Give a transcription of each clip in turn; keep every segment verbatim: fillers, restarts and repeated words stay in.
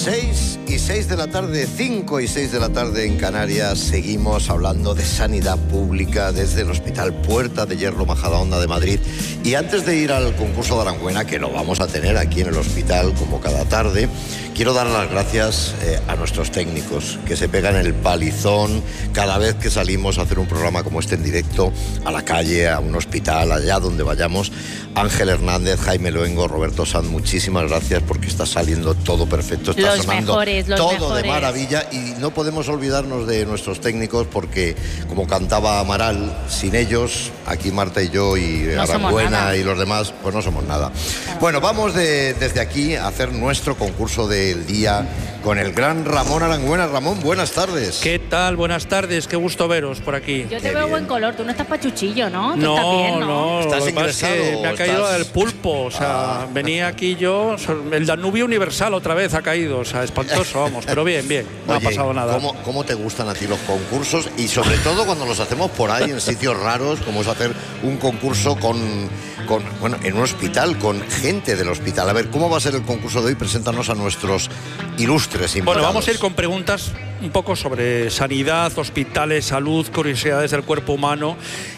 seis y seis de la tarde, cinco y seis de la tarde en Canarias. Seguimos hablando de sanidad pública desde el Hospital Puerta de Hierro Majadahonda de Madrid. Y antes de ir al concurso de Aranjuena, que lo vamos a tener aquí en el hospital como cada tarde, quiero dar las gracias eh, a nuestros técnicos que se pegan el palizón cada vez que salimos a hacer un programa como este en directo, a la calle, a un hospital, allá donde vayamos. Ángel Hernández, Jaime Luengo, Roberto Sanz, muchísimas gracias porque está saliendo todo perfecto, está los sonando mejores, los todo mejores. de maravilla, y no podemos olvidarnos de nuestros técnicos porque, como cantaba Amaral, sin ellos, aquí Marta y yo y no Aranjuena y los demás, pues no somos nada. Claro. Bueno, vamos de, desde aquí a hacer nuestro concurso del día con el gran Ramón Aranjuena. Ramón, buenas tardes. ¿Qué tal? Buenas tardes, qué gusto veros por aquí. Yo te qué veo bien. Buen color, tú no estás pachuchillo, ¿no? No, estás bien, ¿no? no, ¿Estás lo que pasa es ingresado que me ha o caído estás... el pulpo, o sea, ah. venía aquí yo, el Danubio Universal otra vez ha caído, o sea, espantoso, vamos, pero bien, bien, no Oye, ha pasado nada. ¿cómo, ¿Cómo te gustan a ti los concursos? Y sobre todo cuando los hacemos por ahí, en sitios raros, como es hacer un concurso con, con, bueno, en un hospital, con gente del hospital. A ver, ¿cómo va a ser el concurso de hoy? Preséntanos a nuestros ilustres invitados. Bueno, vamos a ir con preguntas un poco sobre sanidad, hospitales, salud, curiosidades del cuerpo humano,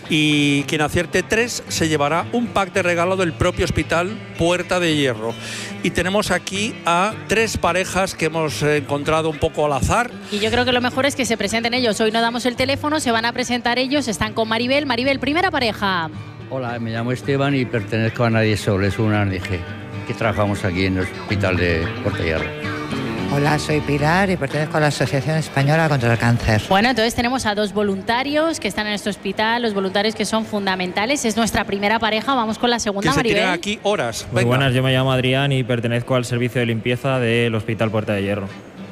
y quien acierte tres se llevará un pack de regalo del propio Hospital Puerta de Hierro. Y tenemos aquí a tres parejas que hemos encontrado un poco al azar. Y yo creo que lo mejor es que se presenten ellos. Hoy no damos el teléfono, se van a presentar ellos, están con Maribel. Maribel, primera pareja. Hola, me llamo Esteban y pertenezco a Nadie Sol, es una O N G que trabajamos aquí en el Hospital de Puerta de Hierro. Hola, soy Pilar y pertenezco a la Asociación Española contra el Cáncer. Bueno, entonces tenemos a dos voluntarios que están en este hospital, los voluntarios que son fundamentales. Es nuestra primera pareja, vamos con la segunda, que se Maribel. tiran aquí horas. Muy Venga. buenas, yo me llamo Adrián y pertenezco al servicio de limpieza del Hospital Puerta de Hierro.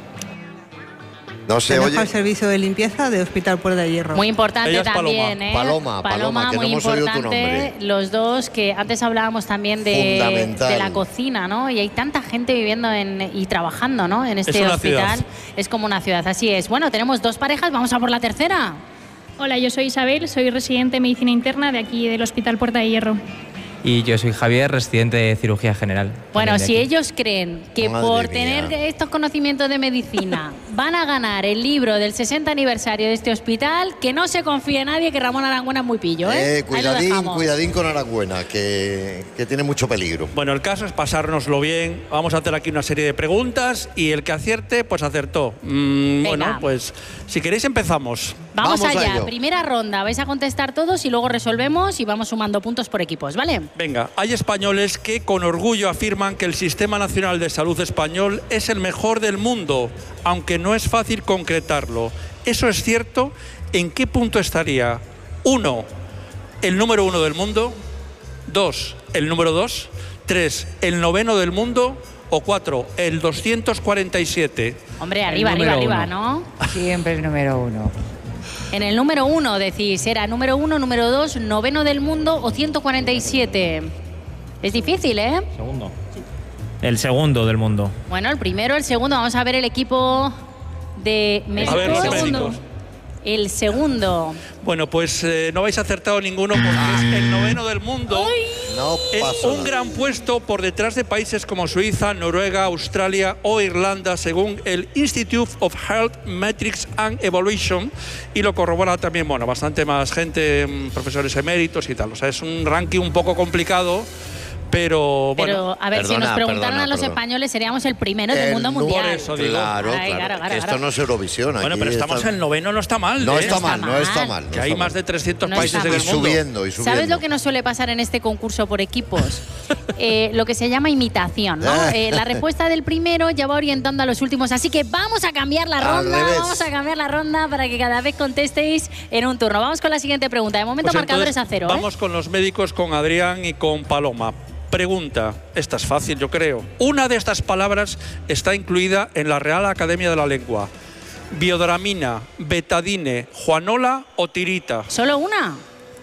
No se oye. al servicio de limpieza de Hospital Puerta de Hierro. Muy importante Ella es también, Paloma. ¿eh? Paloma, Paloma, que no muy hemos oído tu importante. nombre. Los dos, que antes hablábamos también de, de la cocina, ¿no? Y hay tanta gente viviendo en, y trabajando, ¿no? En este Es hospital. ciudad. Es como una ciudad, así es. Bueno, tenemos dos parejas, vamos a por la tercera. Hola, yo soy Isabel, soy residente de medicina interna de aquí del Hospital Puerta de Hierro. Y yo soy Javier, residente de cirugía general. Bueno, si aquí. ellos creen que Madre por mía. tener estos conocimientos de medicina van a ganar el libro del sesenta aniversario de este hospital, que no se confíe nadie, que Ramón Aranjuena es muy pillo, ¿eh? Eh, cuidadín, cuidadín con Aranjuena, que, que tiene mucho peligro. Bueno, el caso es pasárnoslo bien. Vamos a hacer aquí una serie de preguntas y el que acierte, pues acertó. Mm, bueno, pues si queréis empezamos. Vamos, Vamos a allá, ello. primera ronda, vais a contestar todos y luego resolvemos y vamos sumando puntos por equipos, ¿vale? Venga, hay españoles que con orgullo afirman que el Sistema Nacional de Salud español es el mejor del mundo, aunque no es fácil concretarlo. ¿Eso es cierto? ¿En qué punto estaría? Uno, el número uno del mundo. Dos, el número dos. Tres, el noveno del mundo. O cuatro, el doscientos cuarenta y siete. Hombre, arriba, arriba, arriba, uno. ¿no? Siempre el número uno. En el número uno decís, ¿era número uno, número dos, noveno del mundo o ciento cuarenta y siete? Es difícil, ¿eh? Segundo. El segundo del mundo. Bueno, el primero, el segundo. Vamos a ver el equipo de México. A ver, los segundo. médicos. El segundo. Bueno, pues eh, no habéis acertado ninguno porque es el noveno del mundo. No Es pasa un nada. gran puesto por detrás de países como Suiza, Noruega, Australia o Irlanda, según el Institute of Health Metrics and Evaluation, y lo corrobora también, bueno, bastante más gente, mm, profesores eméritos y tal. O sea, es un ranking un poco complicado, pero bueno. Pero, a ver, Perdona, si nos preguntaran perdona, a los perdona. españoles, seríamos el primero del El mundo número- mundial. Por eso digo. Claro, Ay, claro. claro, claro, Esto claro. no es Eurovisión. Bueno, aquí pero estamos está- en el noveno, no está mal. No ¿eh? está mal, está no está mal. mal. no Que hay está más mal. de trescientos No países está en Y el mundo. subiendo, y subiendo. ¿Sabes lo que nos suele pasar en este concurso por equipos? Eh, lo que se llama imitación, ¿no? Eh, la respuesta del primero ya va orientando a los últimos. Así que vamos a cambiar la Al ronda. revés. Vamos a cambiar la ronda para que cada vez contestéis en un turno. Vamos con la siguiente pregunta. De momento, Pues marcadores entonces, a cero. ¿eh? Vamos con los médicos, con Adrián y con Paloma. Pregunta, esta es fácil, yo creo. Una de estas palabras está incluida en la Real Academia de la Lengua. Biodramina, betadine, juanola o tirita. ¿Solo una?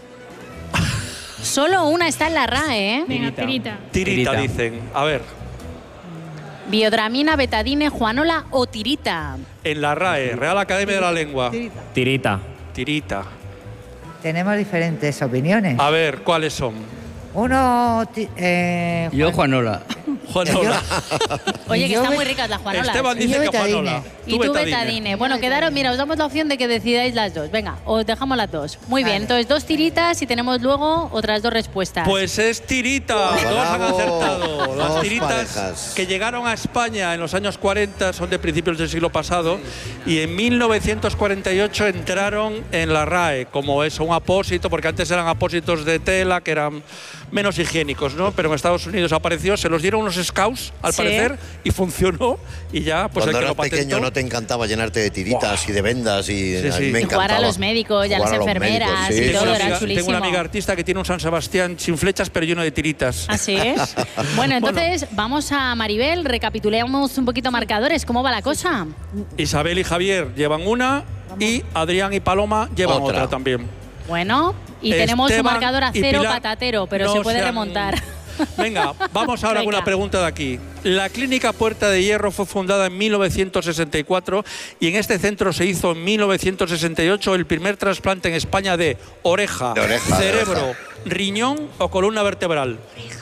Solo una está en la R A E, ¿eh? Venga, tirita. Tirita, Tirita. dicen. A ver, Biodramina, betadine, juanola o tirita. en la R A E, Real Academia de la Lengua. Tirita. Tirita. Tenemos diferentes opiniones. A ver, ¿cuáles son? Uno... ti- Eh, Yo, Juanola. Juanola. Oye, Y que yo están be- muy ricas las juanolas. Esteban Y dice yo que betadine. juanola. Y tú betadine. Bueno, quedaron, mira, os damos la opción de que decidáis las dos. Venga, os dejamos las dos. Muy bien, Vale. entonces dos tiritas y tenemos luego otras dos respuestas. Pues es tirita, dos han Bravo. acertado. Las Dos tiritas parejas. que llegaron a España en los años cuarenta son de principios del siglo pasado y en mil novecientos cuarenta y ocho entraron en la R A E como es un apósito, porque antes eran apósitos de tela que eran menos higiénicos, ¿no? Pero en Estados Unidos apareció, se los dieron unos scouts al Sí. parecer y funcionó y ya pues el Cuando que eras lo patentó. pequeño no te encantaba llenarte de tiritas Buah. y de vendas y Sí, a sí. mí me Y jugar a encantaba. los médicos y a Jugar las los enfermeras médicos, y sí, todo, sí, Tengo una era sí. amiga- chulísimo. Tengo una amiga artista que tiene un San Sebastián sin flechas pero lleno de tiritas. Así es. Bueno, entonces vamos a Maribel, recapitulemos un poquito marcadores. ¿Cómo va la cosa? Isabel y Javier llevan una y Adrián y Paloma llevan Otra. otra, también. Bueno, y tenemos un Esteban marcador a y cero Pilar patatero, pero no se puede se han- remontar. Venga, vamos ahora con Venga. una pregunta de aquí. La Clínica Puerta de Hierro fue fundada en mil novecientos sesenta y cuatro y en este centro se hizo en mil novecientos sesenta y ocho el primer trasplante en España de oreja, De oreja, de cerebro, oreja. riñón o columna vertebral.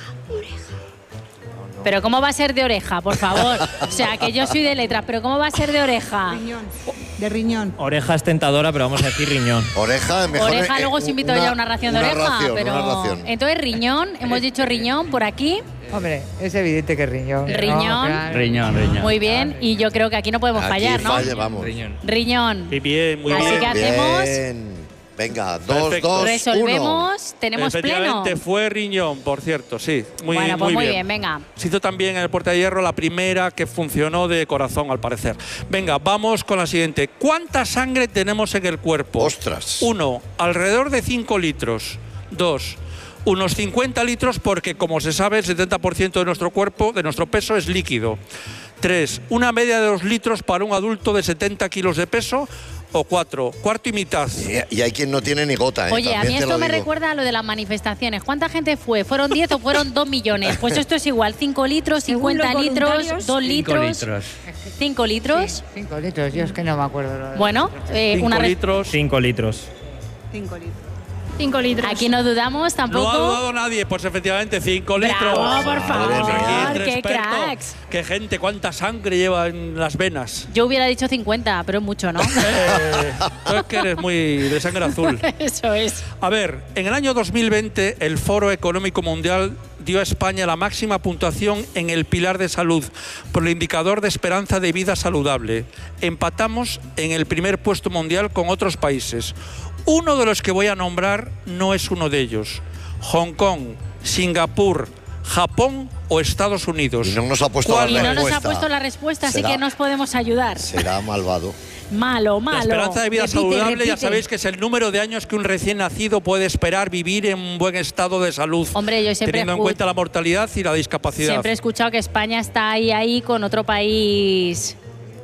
Pero ¿cómo va a ser de oreja, por favor? O sea, que yo soy de letras, pero ¿cómo va a ser de oreja? Riñón. De riñón. Oreja es tentadora, pero vamos a decir riñón. Oreja, mejor. Oreja, eh, luego os invito ya a una ración de una oreja, ración, pero una ración. entonces riñón, hemos dicho riñón por aquí. Hombre, es evidente que riñón. ¿no? Riñón. Claro. Riñón, riñón. Muy bien, y yo creo que aquí no podemos Aquí fallar, ¿no? falla, vamos. Riñón. Riñón. Muy bien, muy Así bien. que hacemos, Bien. Venga, dos, Perfecto. dos, uno. resolvemos, tenemos pleno. Efectivamente fue riñón, por cierto, sí. Muy, Bueno, pues muy, muy bien. bien, venga. Se hizo también en el Puerta de Hierro la primera que funcionó de corazón, al parecer. Venga, vamos con la siguiente. ¿Cuánta sangre tenemos en el cuerpo? Ostras. Uno, alrededor de cinco litros. Dos, unos cincuenta litros porque, como se sabe, el setenta por ciento de nuestro cuerpo, de nuestro peso, es líquido. Tres, una media de dos litros para un adulto de setenta kilos de peso. O cuatro, cuarto y mitad. Y, y hay quien no tiene ni gota, ¿eh? Oye, a También mí te esto lo me digo. recuerda a lo de las manifestaciones. ¿Cuánta gente fue? ¿Fueron diez o fueron dos millones? Pues esto es igual, cinco litros, Según cincuenta los litros, voluntarios, dos Cinco litros, litros. cinco litros. Cinco litros, yo es que no me acuerdo. Bueno, eh, Cinco una re- litros. Cinco litros. Cinco litros. cinco litros. Aquí no dudamos No tampoco. ha dudado nadie, pues efectivamente, cinco litros. Bravo, por favor, Madre mía, entre qué expertos. cracks. Qué gente, cuánta sangre lleva en las venas. Yo hubiera dicho cincuenta, pero es mucho, ¿no? Eh, tú es que eres muy de sangre azul. Eso es. A ver, en el año dos mil veinte el Foro Económico Mundial dio a España la máxima puntuación en el pilar de salud por el indicador de esperanza de vida saludable. Empatamos en el primer puesto mundial con otros países. Uno de los que voy a nombrar no es uno de ellos. Hong Kong, Singapur, Japón o Estados Unidos. Y no nos ha puesto ¿Cuál Y la no nos ha respuesta. puesto la respuesta, así Será- que nos podemos ayudar. Será malvado. Malo, malo. La esperanza de vida Repite, saludable, ya repite. sabéis que es el número de años que un recién nacido puede esperar vivir en un buen estado de salud. Hombre, yo siempre teniendo en escu- cuenta la mortalidad y la discapacidad. Siempre he escuchado que España está ahí, ahí con otro país.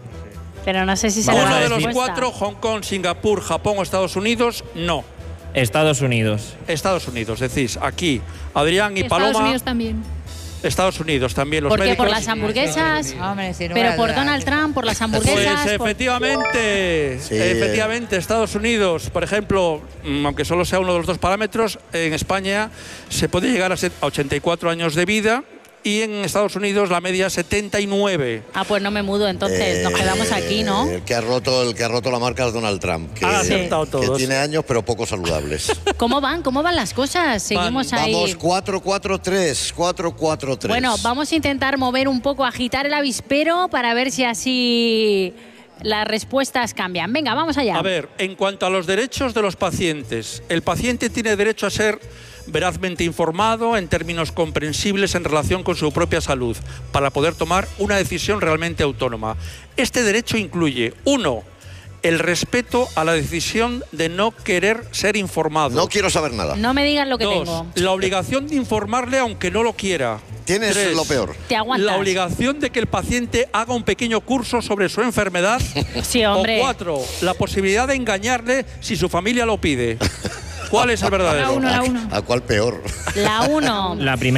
Pero no sé si será Uno la de los respuesta. cuatro, Hong Kong, Singapur, Japón o Estados Unidos, no. Estados Unidos. Estados Unidos, decís, aquí, Adrián y Estados Paloma. Unidos también. Estados Unidos también, los ¿Por qué? médicos. ¿Por las hamburguesas? Hombre, sin lugar Pero a por dudas. Donald Trump, por las Pues hamburguesas. por- efectivamente, Sí. efectivamente, Estados Unidos, por ejemplo, mm, aunque solo sea uno de los dos parámetros, en España se puede llegar a set- a ochenta y cuatro años de vida y en Estados Unidos la media setenta y nueve. Ah, pues no me mudo, entonces nos quedamos aquí, ¿no? Eh, El que ha roto, el que ha roto la marca es Donald Trump, que, Han acertado que todos. tiene años pero poco saludables. ¿Cómo van? ¿Cómo van las cosas? Seguimos ahí. Vamos cuatro cuatro tres, cuatro cuatro tres. Bueno, vamos a intentar mover un poco, agitar el avispero para ver si así las respuestas cambian. Venga, vamos allá. A ver, en cuanto a los derechos de los pacientes, el paciente tiene derecho a ser verazmente informado en términos comprensibles en relación con su propia salud para poder tomar una decisión realmente autónoma. Este derecho incluye, uno, el respeto a la decisión de no querer ser informado. No quiero saber nada. No me digas lo que Dos, tengo. la obligación de informarle aunque no lo quiera. Tienes Tres, lo peor. Te aguantas. la obligación de que el paciente haga un pequeño curso sobre su enfermedad. Sí, hombre. O cuatro, la posibilidad de engañarle si su familia lo pide. ¿Cuál es el verdadero? La uno, la uno. ¿A cuál peor? La uno. La primera.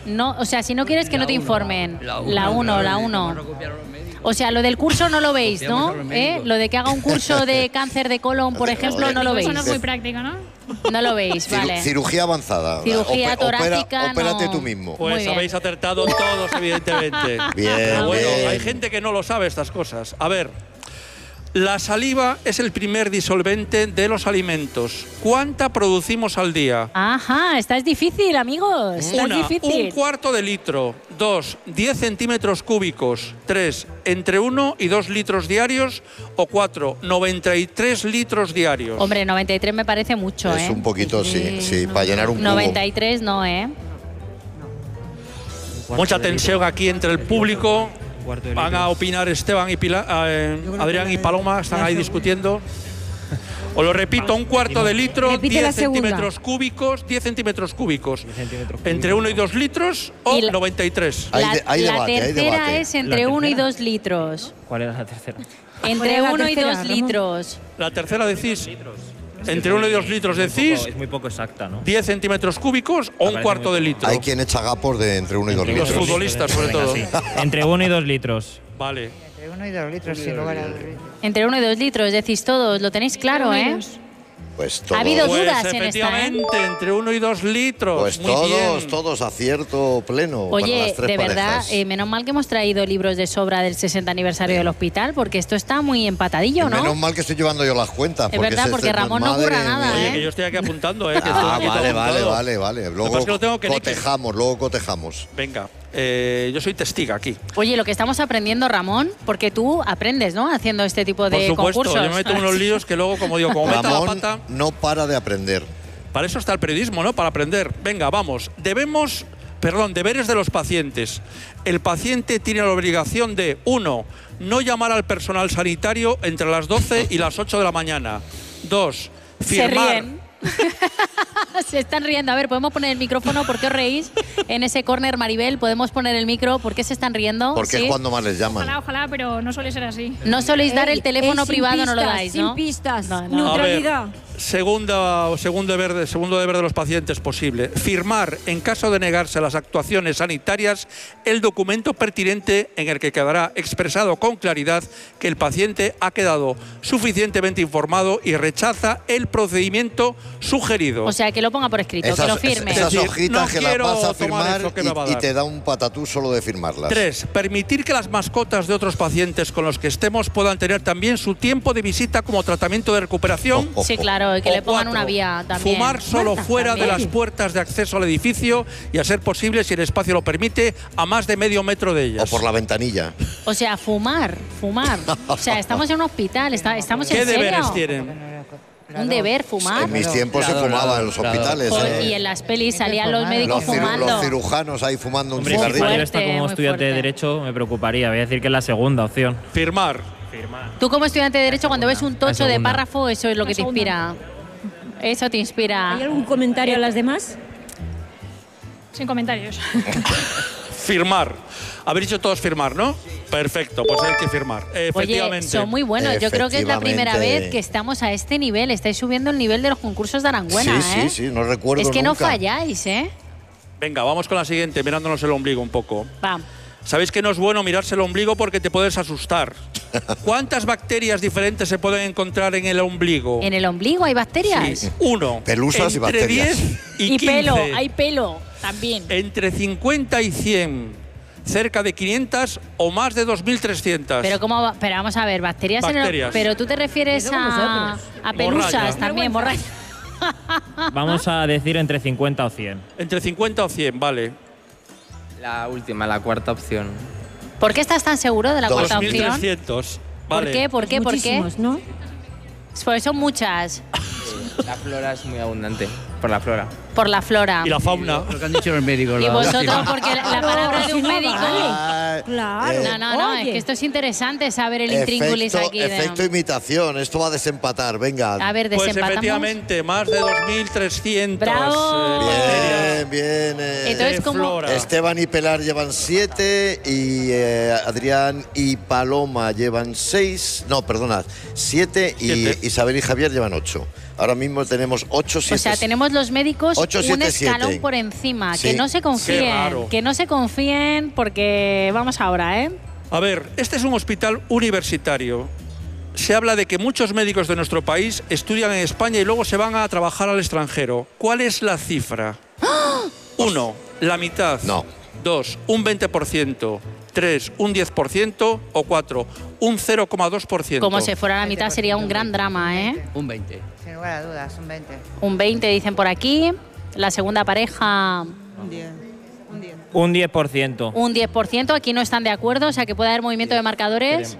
No, o sea, si no quieres que no te informen. La uno, la uno. O sea, lo del curso no lo veis, ¿no? ¿Eh? Lo de que haga un curso de cáncer de colon, por ejemplo, no lo veis. Eso no es muy práctico, ¿no? No lo veis, vale. Cirugía avanzada. Cirugía Ope- torácica, opera- Opérate no. tú mismo. Pues Muy bien. habéis acertado todos, evidentemente. Bien, Pero bueno, bien. hay gente que no lo sabe estas cosas. A ver, la saliva es el primer disolvente de los alimentos. ¿Cuánta producimos al día? Ajá, esta es difícil, amigos. Esta Una, es difícil. un cuarto de litro. Dos, diez centímetros cúbicos. Tres, entre uno y dos litros diarios. O cuatro, noventa y tres litros diarios. Hombre, noventa y tres me parece mucho, ¿eh? Es un poquito, sí, sí, para llenar un cubo. noventa y tres no, ¿eh? Mucha tensión aquí entre el público. Cuarto de Van a litro. opinar Esteban y Pila- eh, Adrián y Paloma, están ahí discutiendo. Os lo repito, un cuarto de litro, Repite la diez segunda. centímetros cúbicos, diez centímetros cúbicos. diez centímetros Entre uno y dos litros o Y la- noventa y tres. Hay La, de- hay la debate, hay tercera debate. es entre ¿La uno y tercera? dos litros. ¿Cuál era la tercera? Entre era la uno y tercera, dos Ramón? litros. La tercera decís, entre uno y dos litros decís, Es muy poco exacta, ¿no? diez centímetros cúbicos o un parece cuarto muy de litro. Hay quien echa gapos de entre uno y dos Entre Los litros. futbolistas, sobre Venga, todo. sí. Entre uno y dos litros. Vale. Entre uno y dos litros, sin lugar a dudas. Entre uno y dos litros, decís todos. Lo tenéis claro, ¿eh? Pues todos. Ha habido Pues dudas en esta, ¿eh? efectivamente, entre uno y dos litros. Pues Muy todos, bien. todos, acierto pleno. para Oye, las tres de verdad, parejas. eh, menos mal que hemos traído libros de sobra del sesenta aniversario del hospital, porque esto está muy empatadillo, ¿no? Menos mal que estoy llevando yo las cuentas. Es verdad, ese- porque este- Ramón no madre cura nada, mía. Oye, ¿eh? que yo estoy aquí apuntando, ¿eh? Que estoy Ah, aquí vale, vale, apuntado. vale, vale. pasa Luego es que lo tengo que leer. cotejamos, luego cotejamos. Venga, eh, yo soy testiga aquí. Oye, lo que estamos aprendiendo, Ramón, porque tú aprendes, ¿no? Haciendo este tipo de Por supuesto, concursos. yo me meto en unos líos que luego, como digo, como meta la Ramón pata, no para de aprender. para eso está el periodismo, ¿no? Para aprender. Venga, vamos. Debemos, perdón, deberes de los pacientes. El paciente tiene la obligación de, uno, no llamar al personal sanitario entre las doce y las ocho de la mañana. Dos, Se firmar. ríen. Se están riendo. A ver, ¿podemos poner el micrófono? ¿Por qué os reís? En ese corner, Maribel, ¿podemos poner el micro? ¿Por qué se están riendo? Porque ¿Sí? es cuando más les llaman. Ojalá, ojalá, pero no suele ser así. No soléis dar Ey, el teléfono ey, sin privado, no lo pistas, dais, sin ¿no? pistas, No, no. neutralidad. A ver, segunda, segundo, deber de, segundo deber de los pacientes posible. Firmar, en caso de negarse a las actuaciones sanitarias, el documento pertinente en el que quedará expresado con claridad que el paciente ha quedado suficientemente informado y rechaza el procedimiento sugerido. O sea, que lo ponga por escrito, Esas, que lo firme. esas Es decir, hojitas no que las quiero vas a tomar firmar eso que me va a y, y dar. te da un patatú solo de firmarlas. Tres, permitir que las mascotas de otros pacientes con los que estemos puedan tener también su tiempo de visita como tratamiento de recuperación. Oh, oh. Sí, claro, y que O le pongan cuatro, una vía también. Fumar solo fuera de las puertas de acceso al edificio y, a ser posible, si el espacio lo permite, a más de medio metro de ellas. O por la ventanilla. O sea, fumar, fumar. O sea, estamos en un hospital, está- estamos ¿Qué en serio. deberes tienen? Un deber, fumar. En mis tiempos se Claro, fumaba claro, en los claro. hospitales. Joder, ¿eh? y en las pelis salían los médicos los, ciru- fumando. los cirujanos ahí fumando un Hombre, si Muy cigarrillo. Javier está fuerte, como muy estudiante de fuerte. Derecho, me preocuparía. Voy a decir que es la segunda opción. Firmar. Tú como estudiante de Derecho, cuando ves un tocho de segunda. párrafo, eso es lo que te segunda. inspira. Eso te inspira. ¿Hay algún comentario a las demás? Sin comentarios. Firmar. Habéis dicho todos firmar, ¿no? Perfecto, pues hay que firmar. Oye, Efectivamente. son muy buenos. Yo creo que es la primera Efectivamente. vez que estamos a este nivel. Estáis subiendo el nivel de los concursos de Aranguena, Sí, ¿eh? sí, sí, no recuerdo Es que no nunca. falláis, ¿eh? Venga, vamos con la siguiente, mirándonos el ombligo un poco. Va. Sabéis que no es bueno mirarse el ombligo porque te puedes asustar. ¿Cuántas bacterias diferentes se pueden encontrar en el ombligo? ¿En el ombligo hay bacterias? Sí, uno. Pelusas y entre bacterias. diez y, Y pelo, quince. hay pelo también. Entre cincuenta y cien. Cerca de quinientas o más de dos mil trescientas. Pero cómo va- pero vamos a ver, bacterias, en el- Bacterias. pero tú te refieres Eso con a, nosotros. a pelusas Morralla. también, morralla. Vamos a decir entre cincuenta o cien. Entre cincuenta o cien, vale. La última, la cuarta opción. ¿Por qué estás tan seguro de la cuarta dos mil opción? trescientos. ¿Por Vale. qué? ¿Por qué? ¿Por qué? Muchísimos, ¿no? Pues son muchas. La flora es muy abundante, por la flora. Por la flora. Y la fauna. Lo que han dicho los médicos. Y la- vosotros, porque la, la palabra de un si no médico. vale. Ah, Claro. eh, No, no, no, es Oye. que esto es interesante saber el intríngulis efecto, aquí. de- efecto imitación. Esto va a desempatar. Venga. A ver, Pues desempatamos. efectivamente, más de dos mil trescientas. ¡Bravo! Bien, bien. eh. Entonces, de ¿cómo? flora. Esteban y Pelar llevan siete y eh, Adrián y Paloma llevan seis. No, perdona, siete y Siete. Isabel y Javier llevan ocho. Ahora mismo tenemos ocho, O siete. sea, tenemos los médicos ocho, un siete, escalón siete. por encima. Sí. Que no se Qué confíen, raro. que no se confíen porque vamos ahora, ¿eh? A ver, este es un hospital universitario. Se habla de que muchos médicos de nuestro país estudian en España y luego se van a trabajar al extranjero. ¿Cuál es la cifra? Uno, la mitad. No. Dos, un veinte por ciento. Tres, un diez por ciento. O cuatro, un cero coma dos por ciento. Como se fuera a la mitad sería un gran drama, ¿eh? Un veinte. Sin lugar a dudas, un veinte. Un veinte dicen por aquí. La segunda pareja, Un diez. Un diez. Un diez por ciento. un diez por ciento. Aquí no están de acuerdo, o sea que puede haber movimiento de marcadores.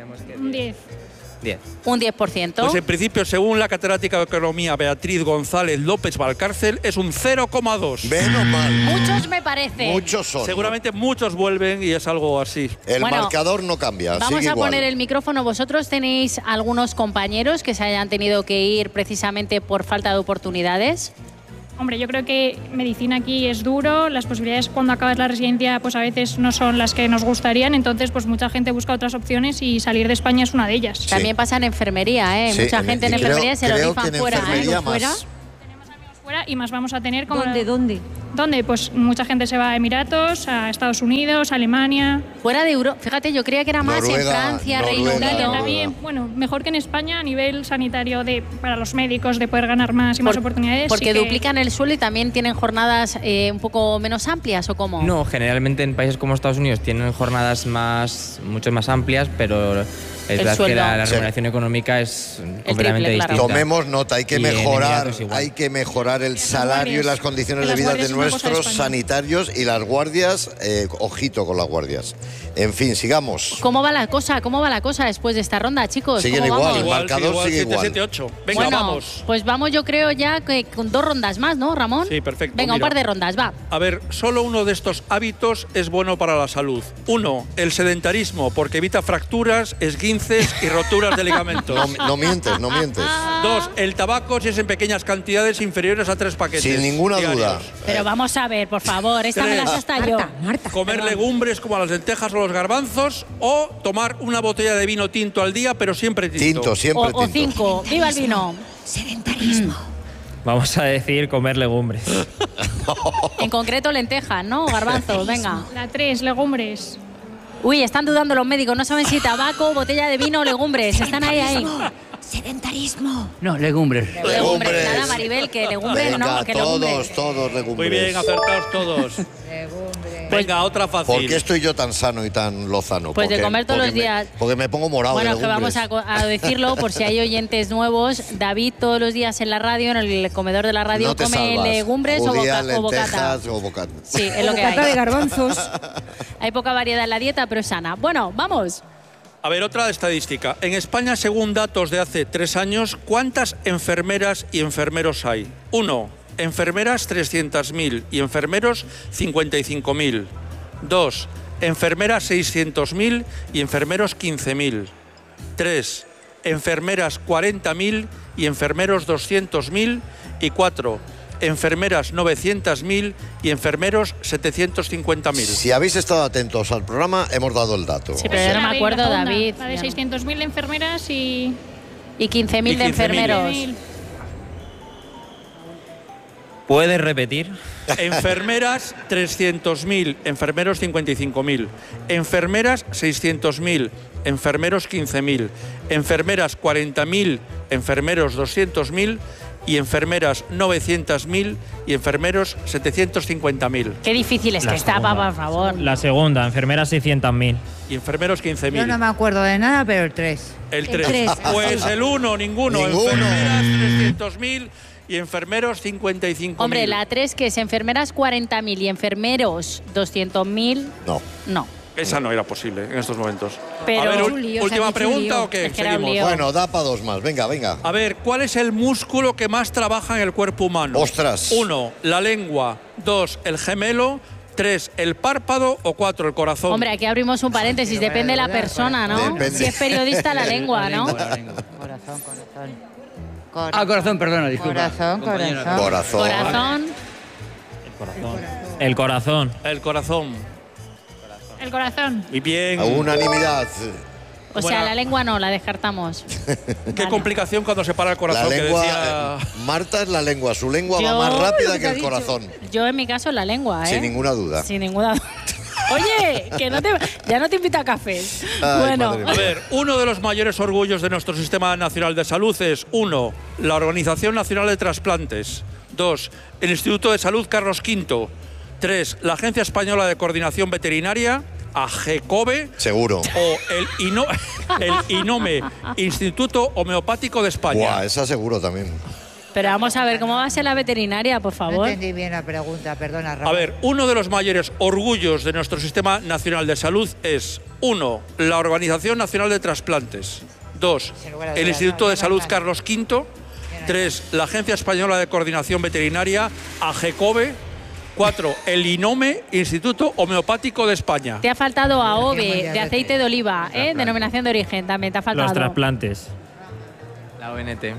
Un diez. diez. Un diez por ciento. Pues en principio, según la catedrática de Economía Beatriz González López Valcárcel, es un cero coma dos. Menos mal. Muchos me parece. Muchos son. Seguramente muchos vuelven y es algo así. El Bueno, marcador no cambia. Vamos sigue a igual. poner el micrófono. ¿Vosotros tenéis algunos compañeros que se hayan tenido que ir precisamente por falta de oportunidades? Hombre, yo creo que medicina aquí es duro, las posibilidades cuando acabas la residencia pues a veces no son las que nos gustarían, entonces pues mucha gente busca otras opciones y salir de España es una de ellas. Sí. También pasa en enfermería, ¿eh? Sí, Mucha en- gente en y creo- enfermería se lo creo rifan que en fuera, enfermería ¿eh? más. Fuera y más vamos a tener como... ¿Dónde, dónde? ¿Dónde? Pues mucha gente se va a Emiratos, a Estados Unidos, a Alemania. Fuera de Europa. Fíjate, yo creía que era más Noruega, en Francia, Reino Noruega, Unido. Italia Noruega. también, bueno, mejor que en España a nivel sanitario de para los médicos de poder ganar más y más Por- oportunidades. Porque sí que- duplican el suelo y también tienen jornadas eh, un poco menos amplias, ¿o cómo? No, generalmente en países como Estados Unidos tienen jornadas más, mucho más amplias, pero es El verdad que sueldo. la, la Sí. remuneración económica es completamente triple, claro. distinta. Tomemos nota, hay que Y en mejorar, Emiratos igual. hay que mejorar el Las salario y guardias. las condiciones Que de las vida de guardias es una cosa de nuestros España. sanitarios y las guardias, eh, ojito con las guardias. En fin, sigamos. ¿Cómo va la cosa? ¿Cómo va la cosa después de esta ronda, chicos? Siguen ¿Cómo igual, vamos? el Igual, marcador igual, sigue siete, igual. siete, ocho. Venga, bueno, vamos. pues vamos yo creo ya que con dos rondas más, ¿no, Ramón? Sí, perfecto, Venga, un mira. par de rondas, va. A ver, solo uno de estos hábitos es bueno para la salud. Uno, el sedentarismo, porque evita fracturas, esguinces y roturas de ligamentos. No, no mientes, no mientes. Dos, el tabaco si es en pequeñas cantidades inferiores a tres paquetes. Sin ninguna diarios. duda. Pero vamos a ver, por favor, esta me la sé hasta yo. Comer legumbres como las lentejas o los garbanzos o tomar una botella de vino tinto al día, pero siempre tinto. Tinto, siempre O, o tinto. cinco. ¡Viva el vino! Vamos a decir comer legumbres. En concreto lentejas, ¿no? Garbanzos, venga. La tres, legumbres. Uy, están dudando los médicos, no saben si tabaco, botella de vino o legumbres. Están ahí, ahí. No, legumbres. Legumbres. Nada, Maribel, que legumbres Venga, no, que todos, legumbres. todos legumbres. Muy bien, acertados todos. Venga, otra fácil. ¿Por qué estoy yo tan sano y tan lozano? Pues de Porque- comer todos porque los me- días. porque me pongo morado Bueno, de que vamos legumbres. a, co- a decirlo por si hay oyentes nuevos. David todos los días en la radio, en el comedor de la radio, No te come salvas. legumbres o, Judías, boca- o bocata. lentejas o bocata. Sí, es lo que Bocata de hay. garbanzos. Hay poca variedad en la dieta, pero es sana. Bueno, vamos. A ver, otra estadística. En España, según datos de hace tres años, ¿cuántas enfermeras y enfermeros hay? Uno, enfermeras trescientos mil y enfermeros cincuenta y cinco mil. Dos, enfermeras seiscientos mil y enfermeros quince mil. Tres, enfermeras cuarenta mil y enfermeros doscientos mil. Y cuatro, enfermeras novecientos mil y enfermeros setecientos cincuenta mil. Si habéis estado atentos al programa, hemos dado el dato. Sí, pero yo no me La acuerdo, de la David. La de seiscientos mil enfermeras y... Y quince mil Y de quince mil. enfermeros. ¿Puedes repetir? Enfermeras trescientos mil, enfermeros cincuenta y cinco mil. Enfermeras seiscientos mil, enfermeros quince mil. Enfermeras cuarenta mil, enfermeros doscientos mil. Y enfermeras novecientos mil y enfermeros setecientos cincuenta mil. Qué difícil es La que está, segunda. por favor. La segunda, enfermeras seiscientos mil. Y enfermeros quince Yo mil. no me acuerdo de nada, pero el tres. El tres. tres. Pues el uno, ninguno. Ninguno. Enfermeras trescientos mil y enfermeros cincuenta y cinco mil. Hombre, la tres que es enfermeras cuarenta mil y enfermeros doscientos mil, No. no. Esa no era posible en estos momentos. Pero- A ver, Es ul- un lío, se última ha dicho un pregunta lío. o qué? Es que era un Seguimos. lío. Bueno, da para dos más. Venga, venga. A ver, ¿cuál es el músculo que más trabaja en el cuerpo humano? Ostras. Uno, la lengua. Dos, el gemelo. Tres, el párpado. O cuatro, el corazón. Hombre, aquí abrimos un paréntesis, depende de la persona, ¿no? Depende. Si es periodista, la lengua, ¿no? Corazón, corazón. Cor- Ah, corazón, perdona, disculpa. Corazón, compañero. corazón. Corazón. Corazón, El corazón. El corazón. El corazón. Y bien. A unanimidad. O sea, la lengua no, la descartamos. Qué Vale. complicación cuando se para el corazón. La que lengua, decía- eh, Marta es la lengua, su lengua Yo- va más rápida lo que que ha el dicho. corazón. Yo en mi caso la lengua, ¿eh? Sin ninguna duda. Sin ninguna duda. Oye, que no te, ya no te invito a café. Ay, Bueno, madre mía. A ver, uno de los mayores orgullos de nuestro Sistema Nacional de Salud es, uno, la Organización Nacional de Trasplantes. Dos, el Instituto de Salud Carlos quinto. Tres, la Agencia Española de Coordinación Veterinaria, AGECOVE. Seguro. O el, INO, el INOME, Instituto Homeopático de España. Buah, esa seguro también. pero vamos a ver, ¿cómo va a ser la veterinaria, por No favor? entendí bien la pregunta, perdona, A Ramón. ver, uno de los mayores orgullos de nuestro Sistema Nacional de Salud es, uno, la Organización Nacional de Trasplantes. Dos, Sin lugar a el dudas, Instituto no, de no, Salud no. Carlos quinto. Tres, la Agencia Española de Coordinación Veterinaria, AGECOVE. Cuatro, el INOME, Instituto Homeopático de España. Te ha faltado Mundial AOVE, de aceite de oliva, ¿eh? Denominación de origen, también te ha faltado. Los trasplantes. La O N T.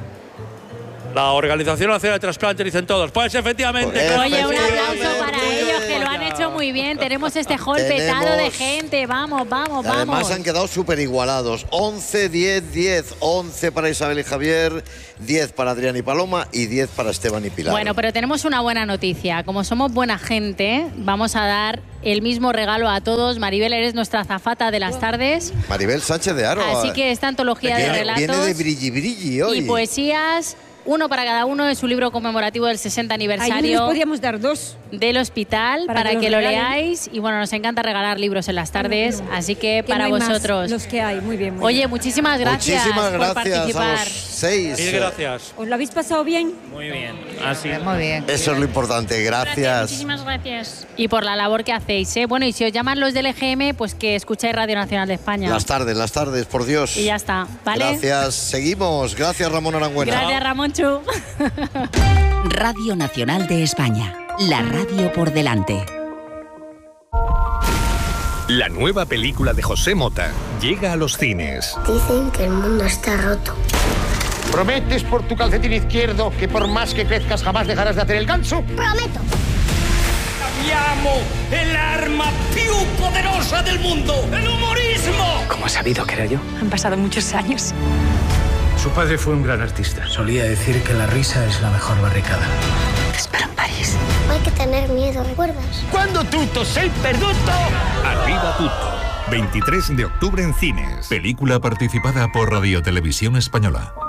La Organización Nacional de Trasplantes, dicen todos. Pues efectivamente. Pues, claro. Oye, un Efectivamente. aplauso para ellos que lo han hecho muy bien. Tenemos este hall petado de Tenemos- gente. Vamos, vamos, Y además vamos. han quedado súper igualados. once, diez, diez. once para Isabel y Javier, diez para Adrián y Paloma y diez para Esteban y Pilar. Bueno, pero tenemos una buena noticia. Como somos buena gente, vamos a dar el mismo regalo a todos. Maribel, eres nuestra azafata de las tardes. Maribel Sánchez de Aro. Así que esta antología de viene, relatos viene de brilli brilli hoy. y poesías, uno para cada uno de su libro conmemorativo del sesenta Ahí les aniversario podríamos dar dos. del hospital Para para, que que, los lo regalen. leáis. Y bueno, nos encanta regalar libros en las tardes, así que Que para no hay más, vosotros. los que hay, muy bien. Muy Oye, bien. muchísimas gracias, Muchísimas por gracias a participar. los seis. Mil gracias. ¿Os lo habéis pasado bien? Muy bien. Así. Muy bien. Eso es lo importante. Gracias. Muchísimas gracias. Y por la labor que hacéis, ¿eh? Bueno, y si os llaman los del E G M, pues que escucháis Radio Nacional de España. Las tardes, las tardes, por Dios. Y ya está, ¿vale? Gracias. Seguimos. Gracias, Ramón Arangüena. Gracias, Ramonchu. Radio Nacional de España. La radio por delante. La nueva película de José Mota llega a los cines. Dicen que el mundo está roto. ¿Prometes por tu calcetín izquierdo que por más que crezcas jamás dejarás de hacer el ganso? Prometo. Abbiamo el arma più poderosa del mundo, el humorismo. ¿Cómo has sabido que era yo? Han pasado muchos años. Su padre fue un gran artista. Solía decir que la risa es la mejor barricada. Te espero en París. No hay que tener miedo, ¿recuerdas? Cuando tutto sei perduto. Arriba Tutto. veintitrés de octubre en cines. Película participada por Radio Televisión Española.